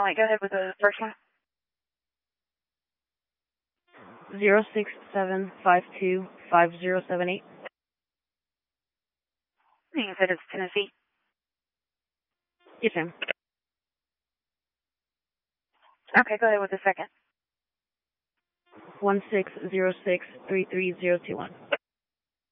All right, go ahead with the first one. 067525078. You said it's Tennessee. Yes, ma'am. Okay, go ahead with the second. 1606330021.